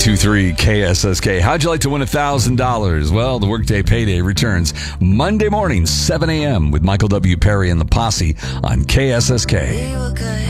92.3 KSSK. How'd you like to win $1,000? Well, the Workday Payday returns Monday morning, 7 a.m. with Michael W. Perry and the Posse on KSSK.